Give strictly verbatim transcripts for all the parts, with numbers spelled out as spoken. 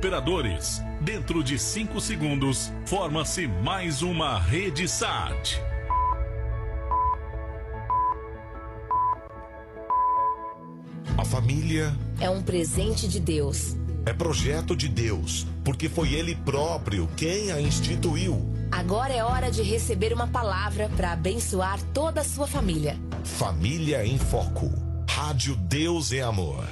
cooperadores. Dentro de cinco segundos, forma-se mais uma Rede S A T. A família é um presente de Deus. É projeto de Deus, porque foi Ele próprio quem a instituiu. Agora é hora de receber uma palavra para abençoar toda a sua família. Família em Foco. Rádio Deus é Amor.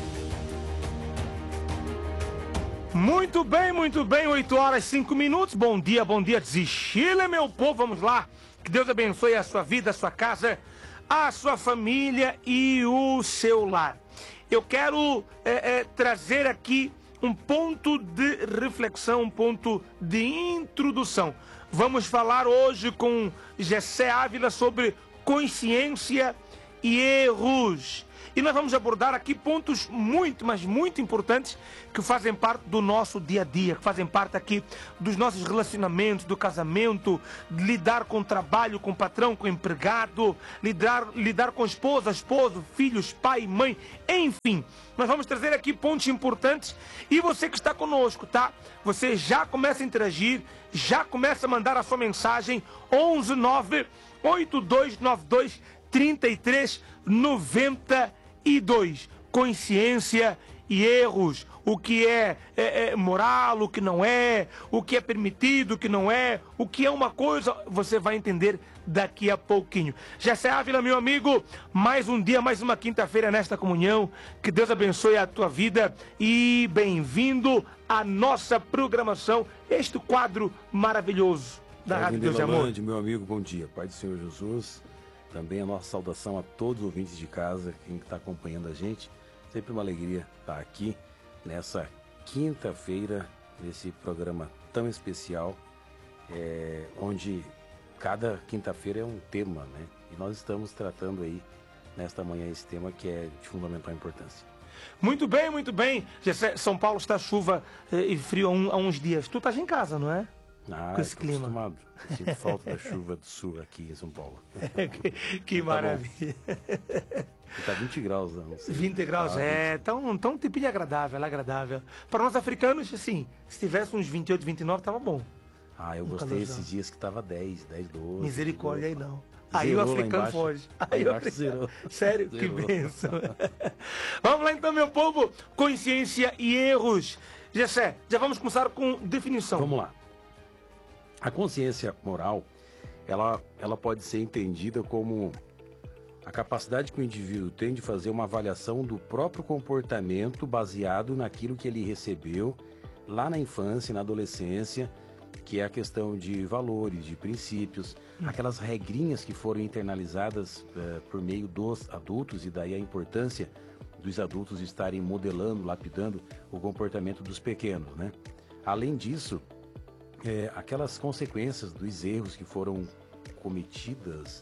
Muito bem, muito bem. oito horas e cinco minutos. Bom dia, bom dia de Chile, meu povo. Vamos lá. Que Deus abençoe a sua vida, a sua casa, a sua família e o seu lar. Eu quero é, é, trazer aqui um ponto de reflexão, um ponto de introdução. Vamos falar hoje com Gessé Ávila sobre consciência e erros. E nós vamos abordar aqui pontos muito, mas muito importantes que fazem parte do nosso dia a dia, que fazem parte aqui dos nossos relacionamentos, do casamento, de lidar com o trabalho, com o patrão, com o empregado, lidar, lidar com esposa, esposo, filhos, pai, mãe, enfim. Nós vamos trazer aqui pontos importantes e você que está conosco, tá? Você já começa a interagir, já começa a mandar a sua mensagem onze nove oito dois nove dois três três nove dois. Consciência e erros. O que é, é, é moral, o que não é, o que é permitido, o que não é, o que é uma coisa, você vai entender daqui a pouquinho. Gessé Ávila, meu amigo, mais um dia, mais uma quinta-feira nesta comunhão. Que Deus abençoe a tua vida e bem-vindo à nossa programação, este quadro maravilhoso da Rádio Deus de Amor. Meu amigo, bom dia. Pai do Senhor Jesus. Também a nossa saudação a todos os ouvintes de casa, quem está acompanhando a gente. Sempre uma alegria estar aqui nessa quinta-feira, nesse programa tão especial, é, onde cada quinta-feira é um tema, né? E nós estamos tratando aí, nesta manhã, esse tema que é de fundamental importância. Muito bem, muito bem. São Paulo está chuva e frio há, um, há uns dias. Tu estás em casa, não é? Ah, com esse clima. Acostumado. Sinto falta da chuva do sul aqui em São Paulo. que que tá maravilha. Está vinte graus, não sei. vinte graus, ah, é. Tão, tão tipinho agradável, agradável. Para nós africanos, assim, se tivesse uns vinte e oito, vinte e nove, tava bom. Ah, eu um gostei calorzão. Esses dias que tava dez, dez, doze. Misericórdia, aí não. Aí zerou, o africano foge. Aí, aí o africano... Sério, zerou. Que bênção. Vamos lá então, meu povo. Consciência e erros. Gessé, já vamos começar com definição. Vamos lá. A consciência moral, ela, ela pode ser entendida como a capacidade que o indivíduo tem de fazer uma avaliação do próprio comportamento baseado naquilo que ele recebeu lá na infância, na adolescência, que é a questão de valores, de princípios, hum. aquelas regrinhas que foram internalizadas uh, por meio dos adultos, e daí a importância dos adultos estarem modelando, lapidando o comportamento dos pequenos, né? Além disso, É, aquelas consequências dos erros que foram cometidas,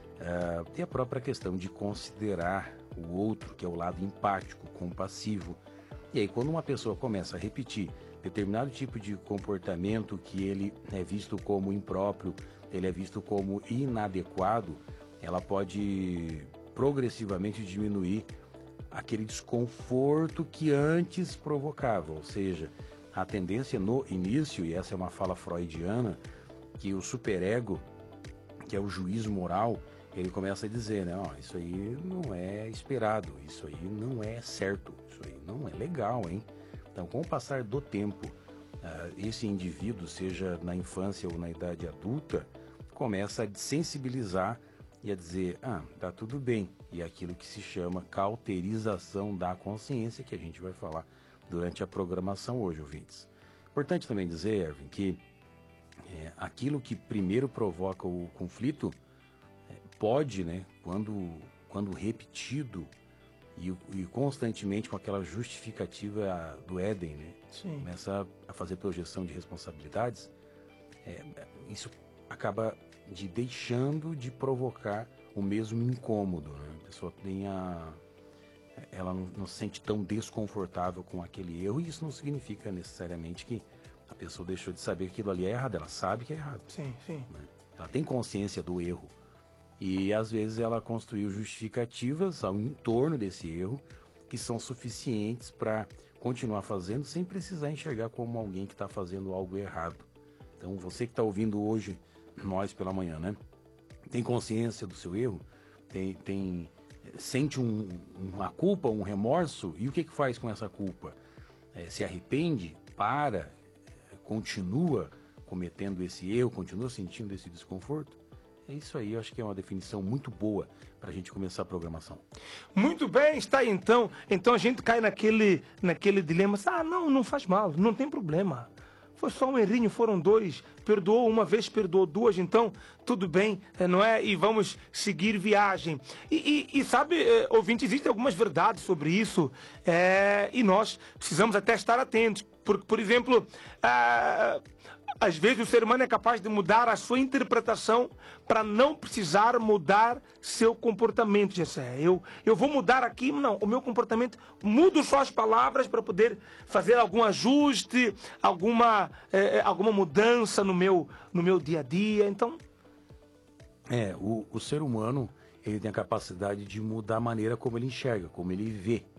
uh, e a própria questão de considerar o outro, que é o lado empático, compassivo. E aí, quando uma pessoa começa a repetir determinado tipo de comportamento que ele é visto como impróprio, ele é visto como inadequado, ela pode progressivamente diminuir aquele desconforto que antes provocava, ou seja, a tendência no início, e essa é uma fala freudiana, que o superego, que é o juízo moral, ele começa a dizer, né, ó, isso aí não é esperado, isso aí não é certo, isso aí não é legal, hein? Então, com o passar do tempo, uh, esse indivíduo, seja na infância ou na idade adulta, começa a sensibilizar e a dizer, ah, tá tudo bem, e aquilo que se chama cauterização da consciência, que a gente vai falar durante a programação hoje, ouvintes. Importante também dizer, Erwin, que é, aquilo que primeiro provoca o conflito é, pode, né, quando, quando repetido e, e constantemente com aquela justificativa do Éden, né, Sim. começa a fazer projeção de responsabilidades, é, isso acaba de deixando de provocar o mesmo incômodo, né? A pessoa tem a ela não, não se sente tão desconfortável com aquele erro, e isso não significa necessariamente que a pessoa deixou de saber que aquilo ali é errado, ela sabe que é errado. Sim, sim. Né? Ela tem consciência do erro, e às vezes ela construiu justificativas ao entorno desse erro que são suficientes para continuar fazendo sem precisar enxergar como alguém que está fazendo algo errado. Então, você que está ouvindo hoje, nós pela manhã, né? Tem consciência do seu erro? Tem, tem, sente um, uma culpa, um remorso? E o que que faz com essa culpa? É, se arrepende? Para? Continua cometendo esse erro? Continua sentindo esse desconforto? É isso aí, eu acho que é uma definição muito boa para a gente começar a programação. Muito bem, está aí então. Então a gente cai naquele, naquele dilema. Ah, não, não faz mal, não tem problema. Foi só um errinho, foram dois. Perdoou uma vez, perdoou duas, então tudo bem, não é? E vamos seguir viagem. E, e, e sabe, ouvinte, existem algumas verdades sobre isso, é, e nós precisamos até estar atentos. Por, por exemplo, ah, às vezes o ser humano é capaz de mudar a sua interpretação para não precisar mudar seu comportamento. Jessé. Eu, eu vou mudar aqui, não, o meu comportamento, mudo só as palavras para poder fazer algum ajuste, alguma, é, alguma mudança no meu, no meu dia a dia. Então, É, o, o ser humano, ele tem a capacidade de mudar a maneira como ele enxerga, como ele vê.